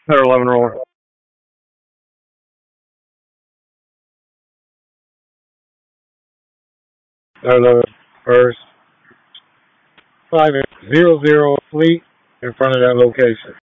Or 11 roller. 11 first. 5000 fleet in front of that location.